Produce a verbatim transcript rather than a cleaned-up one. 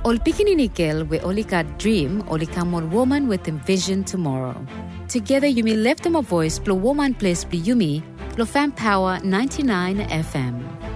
Ol pikininikil we olika dream olika mon woman with a vision tomorrow. Together you may lift them a voice, plo woman place plo yumi, plo fan power ninety-nine F M.